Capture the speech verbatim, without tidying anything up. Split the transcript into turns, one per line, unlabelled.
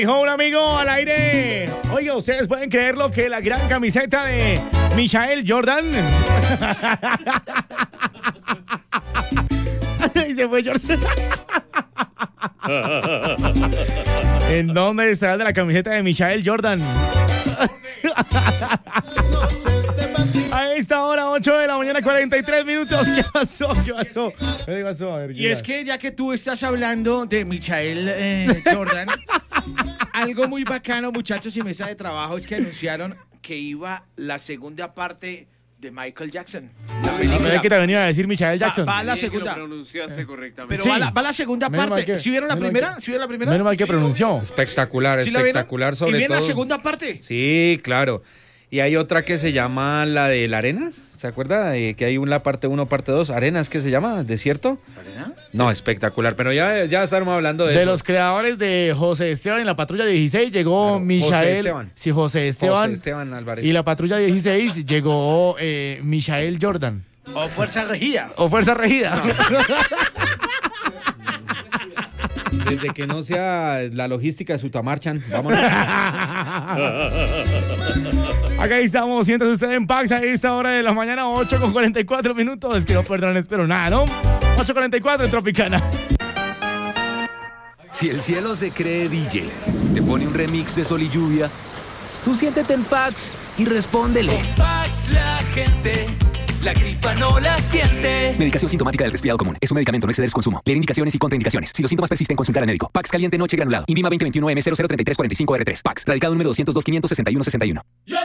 Dijo un amigo al aire. Oiga, ¿ustedes pueden creerlo que la gran camiseta de Michael Jordan? Y se fue Jordan. ¿En dónde estará de la camiseta de Michael Jordan? A esta hora, ocho de la mañana, cuarenta y tres minutos. ¿Qué pasó? ¿Qué pasó? ¿Qué pasó? A ver,
Y es que ya que tú estás hablando de Michael eh, Jordan, algo muy bacano, muchachos y mesa de trabajo, es que anunciaron que iba la segunda parte de Michael Jackson. La
película. ¿Qué te venía a decir Michael Jackson?
Va, va la segunda.
Lo pronunciaste correctamente.
Pero
Sí.
va, la, va la segunda
Menos mal
parte.
que-
¿Sí vieron la
menos mal
primera?
que-
¿Sí vieron la primera?
Menos mal que pronunció.
Espectacular,
¿Sí la vieron?
espectacular
¿Y
sobre
viene
todo.
la segunda parte?
Sí, claro. Y hay otra que se llama la de la arena. ¿Se acuerda? De que hay una parte uno, parte dos. ¿Arena es que se llama? ¿Desierto?
¿Arena?
No, espectacular. Pero ya, ya estamos hablando de,
De
eso.
los creadores de José Esteban en la Patrulla dieciséis llegó
Claro,
Michael.
José Esteban.
Sí, José Esteban.
José Esteban Álvarez.
Y la Patrulla dieciséis llegó eh, Michael Jordan.
O Fuerza Regida.
O Fuerza Regida.
Desde que no sea la logística de Sutamarchan. Vámonos.
Acá estamos, siéntese usted en Pax a esta hora de la mañana, ocho con cuarenta y cuatro minutos. Es que no perdones, pero nada, ¿no? ocho cuarenta y cuatro en Tropicana.
Si el cielo se cree D J, te pone un remix de Sol y Lluvia, tú siéntete en Pax y respóndele.
Pax la gente, la gripa no la siente.
Medicación sintomática del resfriado común. Es un medicamento, no exceder su consumo. Leer indicaciones y contraindicaciones. Si los síntomas persisten, consultar al médico. Pax caliente noche granulado. Invima veinte veintiuno M cero cero treinta y tres cuarenta y cinco R tres. Pax. Radicado número doscientos dos quinientos sesenta y uno sesenta y uno.